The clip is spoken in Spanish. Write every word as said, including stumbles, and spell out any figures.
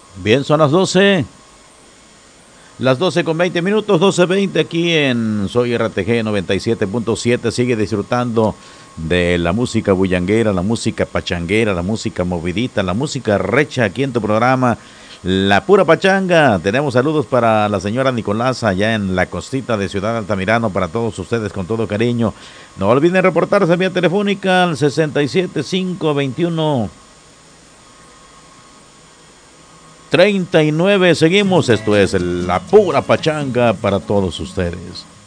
Bien, son las doce. Las doce con veinte minutos, doce veinte aquí en Soy R T G noventa y siete punto siete. Sigue disfrutando de la música bullanguera, la música pachanguera, la música movidita, la música recha aquí en tu programa, La Pura Pachanga. Tenemos saludos para la señora Nicolasa allá en la costita de Ciudad Altamirano, para todos ustedes con todo cariño. No olviden reportarse vía telefónica al sesenta y siete cinco veintiuno treinta y nueve. Seguimos, esto es La Pura Pachanga para todos ustedes.